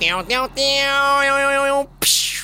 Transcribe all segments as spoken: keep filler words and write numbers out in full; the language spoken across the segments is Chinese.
丢丢丢，呦呦呦呦，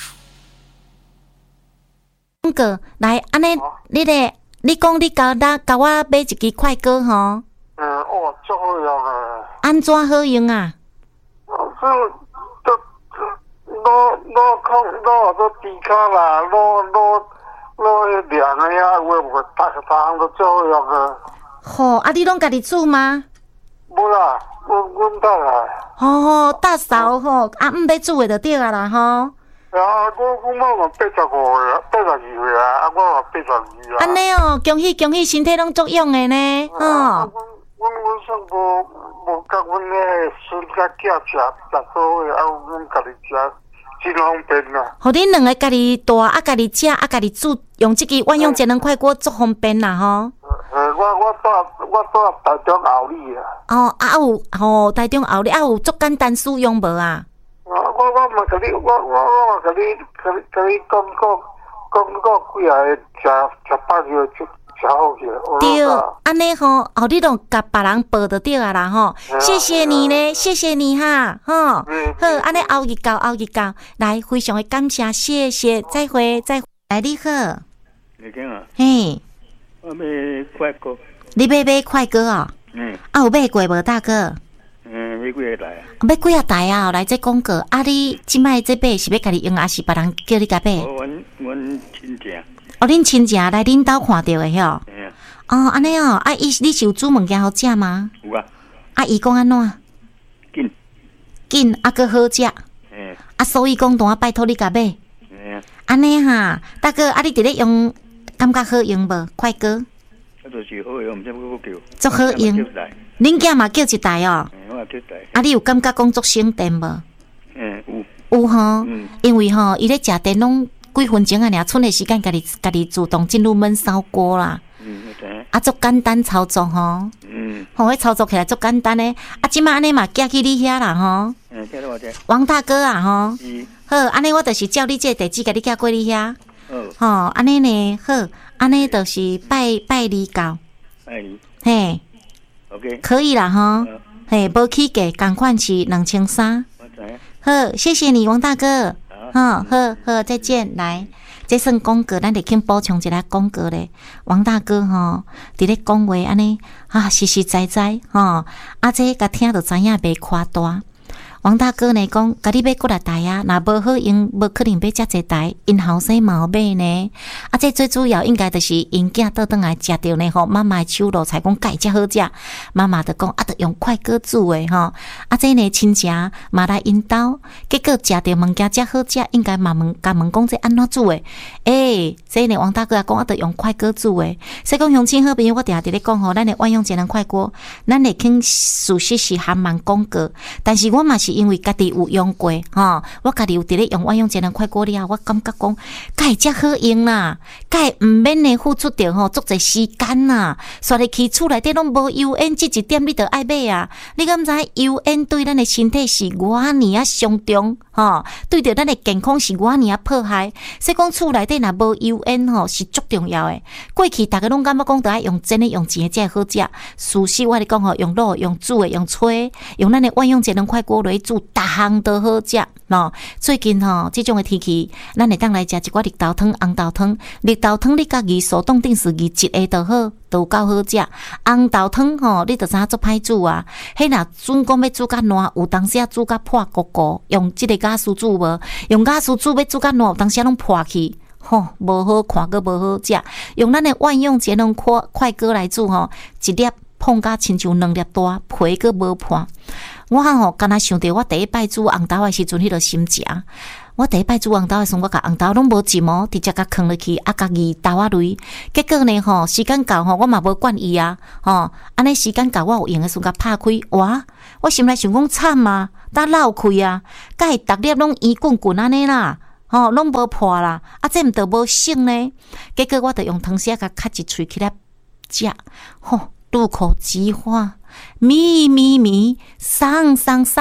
讲个来，安尼，你咧，你讲你甲咱甲我买一支快歌吼？ 嗯，哦，足好用啊！ 安怎好用啊？ 是，都攞攞空攞都低卡啦，攞攞攞迄凉的呀，我无大项都足好用啊！ 吼，啊，你拢家己煮吗？ 无啦，阮阮倒来。 吼吼，大嫂吼，啊，毋要煮的就对啊啦吼。 啊，我我妈嘛八十五岁，八十二岁啊，啊，我嘛八十二啊。 安尼哦，恭喜恭喜，身体拢足用的呢，吼。 阮阮阮算无无甲阮个孙甲囝食食好诶，啊，阮家己食真方便啦。 互恁两个家己大啊，家己食啊，家己煮，用即支万用节能快锅足方便啦吼。 呃，我我住我住台中后里啊。 哦，啊有吼，台中后里啊有足简单使用无啊？ 我我我嘛甲你，我我我嘛甲你甲你甲你讲过讲过几下个食食饱就食食好去。 对，安尼吼，哦，你拢甲别人报就对啊啦吼。谢谢你呢，谢谢你哈，吼。好，安尼后日到后日到，来，非常的感谢，谢谢，再会再会，来你好。 你听啊？ 嘿， 我买快歌。 你要买快歌哦？ 嗯。 啊，有买过无大哥？ 嗯，买几个台啊？ 买几啊台啊？来这广告，啊，你即摆这买是要家己用，还是别人叫你甲买？ 我阮阮亲戚。 哦，恁亲戚来恁兜看到的吼。 嘿啊。 哦，安尼哦，啊，伊你是有煮物件好食吗？ 有啊。 啊，伊讲安怎？ 紧。 紧，啊，搁好食。 嘿。 啊，所以讲，当拜托你甲买。 嘿啊。 安尼哈，大哥，啊，你伫咧用，感觉好用无？快歌。 啊，就是好用，毋知要叫。 足好用。恁囝嘛叫一台哦。 嘿，我也叫一台。 啊，你有感觉讲足省电无？ 嗯， 有。有吼。 嗯。 因为吼，伊咧食电拢几分钟啊，尔，剩的时间家己家己自动进入焖烧锅啦。 嗯，我知。 啊，足简单操作吼。 嗯。 吼，迄操作起来足简单诶。啊，即摆安尼嘛寄去你遐啦吼。 嗯，寄到我这。 王大哥啊吼。 是。 好，安尼我就是照你这地址，甲你寄过你遐。 哦。 吼，安尼呢好，安尼就是拜拜你到。 拜你。 嘿。 OK。 可以啦吼。嘿，无起价，共款是两千三。 我知。 好，谢谢你，王大哥。好，好好，再见。来，这算广告，咱得去补充一下广告咧。王大哥吼，伫咧讲话安尼啊，实实在在吼，啊，这甲听就知影袂夸大。王大哥呢讲，甲你买过来台啊，若无好用，无可能买遮济台，因后生嘛有买呢。啊，这最主要应该就是因囝倒转来食着呢吼，妈妈的手路才讲介遮好食，妈妈就讲啊，着用快锅煮的吼。啊，这呢亲戚嘛来因兜，结果食着物件遮好食，应该嘛问甲问讲这安怎煮的？诶、欸，这呢王大哥也讲啊，着用快锅煮的。所以讲乡亲好朋友，我定下伫咧讲吼，咱的万用节能快锅，咱会肯事实是含慢广告，但是我嘛是。因为家己有用过吼，我家己有伫咧用万用节能快锅了，我感觉讲，介遮好用啦，介毋免呢付出着吼足侪时间啦，刷入去厝内底拢无油烟，即一点你着爱买啊！你敢知油烟对咱的身体是偌尔啊伤重吼，对着咱的健康是偌尔啊迫害。所以讲厝内底若无油烟吼是足重要诶。过去逐个拢感觉讲着爱用真诶用钱诶才好食，事实我咧讲吼，用卤、用煮诶、用吹、用咱的万用节能快锅来。煮逐项都好食喏。最近吼，即种的天气，咱会当来食一寡绿豆汤、红豆汤。绿豆汤你家己手动定时二一下就好，都够好食。红豆汤吼，你着知影做歹煮啊。迄若准讲要煮甲烂，有当时啊煮甲破糊糊，用即个假丝煮无？用假丝煮要煮甲烂，有当时拢破去。吼，无好看，阁无好食。用咱的万用节能快快锅来煮吼，一粒碰甲亲像两粒大，皮阁无破。我吼，敢若想着我第一摆煮红豆的时阵，迄个心情。我第一摆煮红豆的时阵，我甲红豆拢无浸哦，直接甲放落去，啊，家己豆仔类。结果呢，吼，时间到吼，我嘛无管伊啊，吼，安尼时间到，我有用的时阵甲拍开，哇！我心内想讲惨啊，呾漏开啊，甲会逐粒拢圆滚滚安尼啦，吼，拢无破啦，啊，这毋着无省呢。结果我着用汤匙甲卡一喙起来食，吼，入口即化。咪咪咪，桑桑桑，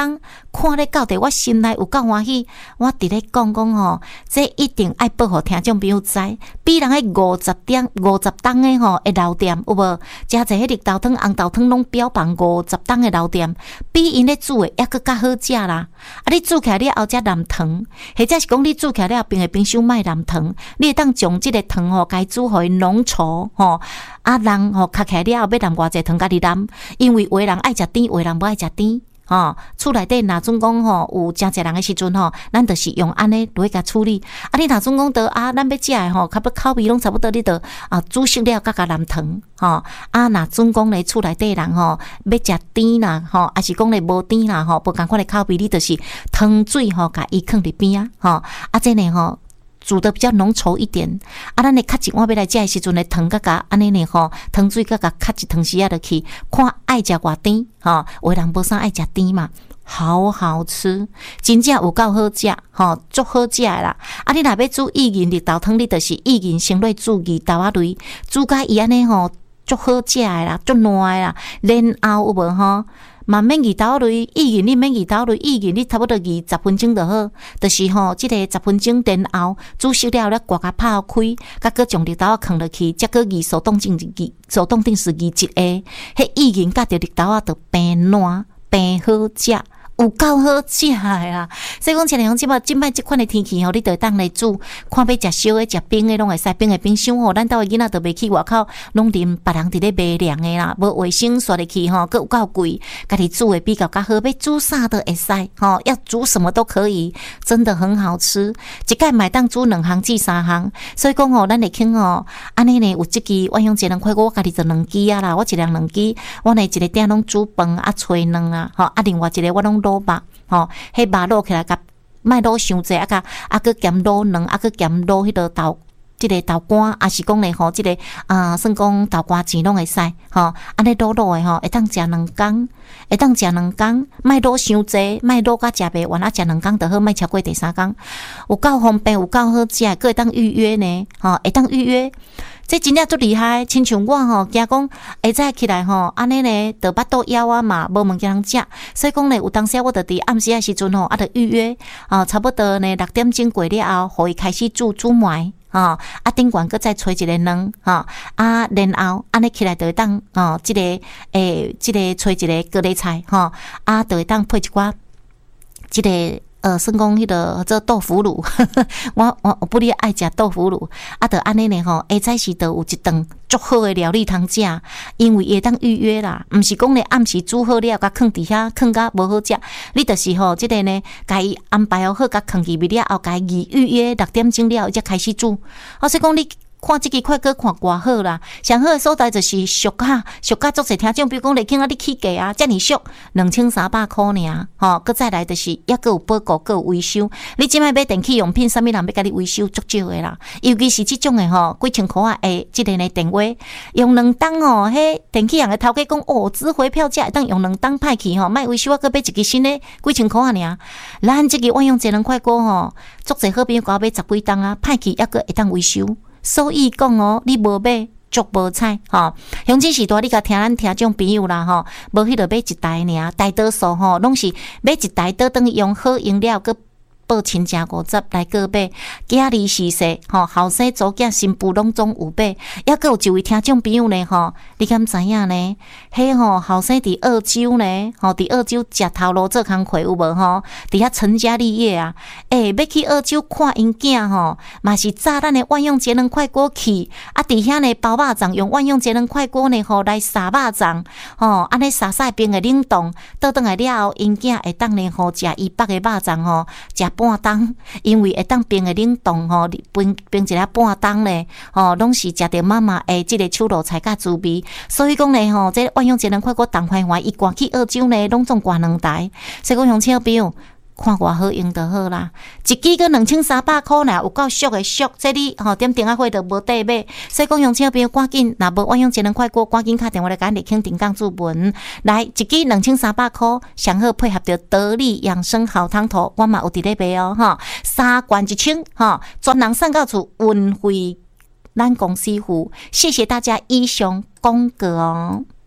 看咧到底我心内有够欢喜，我伫咧讲讲吼，这一定爱报互听众朋友知。比人迄五十点、五十档诶吼，诶老店有无？食者迄绿豆汤、红豆汤拢标榜五十档诶老店，比因咧煮诶抑佫较好食啦。啊，你煮起来了后才淋糖，或者是讲你煮起来了冰诶冰箱卖淋糖，你会当将即个糖吼，该煮互伊浓稠吼。啊，人吼卡起来了后要淋偌济糖家己淋，因为有诶人爱食甜，有诶人无爱食甜。吼，厝内底若准讲吼有诚济人诶时阵吼，咱就是用安尼落去甲处理。啊，你若准讲得啊，咱要食诶吼，较要口味拢差不多，你得啊煮熟了甲甲淋糖吼。啊，若准讲咧厝内底人吼要食甜啦吼，还是讲咧无甜啦吼，无共款诶口味，你就是汤水吼甲伊放伫边啊吼。啊，这呢吼。煮得比较浓稠一点，啊，咱咧较一碗要来食诶时阵咧，汤甲甲安尼呢吼，汤水甲甲较一汤匙仔落去，看爱食偌甜吼，有人无啥爱食甜嘛，好好吃，真正有够好食吼，足好食诶啦！啊，你若要煮薏仁绿豆汤，你就是薏仁先来煮二豆仔类，煮甲伊安尼吼，足好食诶啦，足烂诶啦，然后有无吼？嘛免二豆类，薏仁你免二豆类，薏仁你差不多二十分钟就好。就是吼，即、這個十分鐘然後煮熟了咧，刮甲泡開，甲佮將綠豆仔放落去，則佮二手動定二手動定是二一個，迄薏仁甲着綠豆仔着變爛變好食。有夠好食誒啦！所以講，前兩即擺即擺即款誒天氣吼，你着當來煮，看要食燒誒、食冰誒，攏會使冰誒冰箱吼。咱兜誒囡仔着袂去外口，攏啉別人佇咧賣涼誒啦，無衛生刷入去吼，佫有夠貴。家己煮誒比較較好，要煮啥都會使吼，要煮什麼都可以，真的很好吃。一擺買當煮兩項至三項，所以講吼，咱會傾吼，安尼呢有即支我用節能快鍋，我家己就兩支啊啦，我一人兩支，我呢一個鼎攏煮飯啊、炊卵啊，吼啊，另外一個我攏。滷肉吼，迄肉滷起來甲莫滷傷濟，啊甲啊佮鹹滷卵，啊佮鹹滷迄個豆，即、這個豆乾，啊是講咧吼，即、這個啊算講豆乾錢攏會使吼，安尼滷滷誒吼，會當食兩工，會當食兩工，莫滷傷濟，莫滷甲食袂完，啊食兩工就好，莫超過第三工，有夠方便，有夠好食，佮會當預約呢，吼會當預約。這真正足厲害，親像我吼，驚講下早起來吼，安尼呢，就巴肚枵啊嘛，無物件通食，所以講呢，有當時我就佇暗時誒時陣吼，啊，就預約，啊，差不多呢六點鐘過了後，互伊開始煮煮糜，吼，啊，頂懸閣再炊一個卵，吼，啊，然後安尼起來就會當，哦，即個誒，即個炊一個高麗菜，吼，啊，就會當配一寡，即個。呃，算講迄個做豆腐乳，我我我不哩愛食豆腐乳，啊，就安尼呢吼，下早時就有一頓足好誒料理通食，因為會當預約啦，毋是講咧暗時煮好了，甲囥佇遐囥甲無好食，你就是吼，即、這個呢，甲伊安排好，甲囥去未了後，甲伊預約六點鐘了後才開始煮，啊，所以講你。看即個快閣看偌好啦，上好誒所在就是俗價，俗價足濟聽種，比如講嚟傾啊，你起價啊，遮爾俗，兩千三百箍爾，吼，閣再來就是抑閣有保固，閣有維修。你即擺買電器用品，啥物人要甲你維修足少誒啦？尤其是即種誒吼，幾千箍啊，誒，即個呢電話用兩檔哦，迄電器行誒頭家講哦，值回票價，會當用兩檔歹去吼，莫維修啊，閣買一支新誒，幾千箍啊爾。咱即個萬用節能快鍋吼，足濟好朋友甲我買十幾檔啊，歹去抑閣會當維修。所以講哦，你無買足無彩吼。鄉親時代，你甲聽咱聽種朋友啦吼，無迄落買一台爾，大多數吼攏是買一台倒轉去用好用了，佮報親情五十來個買，囝兒時勢吼，後生祖囝新婦攏總有買，抑閣有一位聽眾朋友呢吼，你敢知影呢？迄吼後生佇澳洲呢，吼佇澳洲食頭路做工課有無吼？佇遐成家立業啊！誒、欸，要去澳洲看因囝吼，嘛是炸咱的萬用節能快鍋去，啊佇遐呢包肉粽用萬用節能快鍋呢吼來撒肉粽，吼安尼撒撒冰的冷凍，倒轉來了後，因囝會當呢吼食伊北的肉粽吼食。半冬，因為會當冰的冷凍吼，冰冰一下半冬咧，吼，攏是食着媽媽誒，即個手路菜甲滋味。所以講咧吼，這萬用節能快鍋東環環，伊掛去澳洲咧，攏總掛兩台。所以講鄉親好朋友，看偌好用就好啦。一支個兩千三百塊啦，有夠俗的俗，這你吼點電話費就無得買。所以講鄉親好朋友趕緊，若無萬用節能快鍋，趕緊打電話來甲你傾定崗注文。來一支兩千三百塊，上好配合着得力養生好湯頭，我嘛有佇咧賣哦，哈，三罐一千，哈，專人送到厝，運費咱公司付。謝謝大家以上講過哦。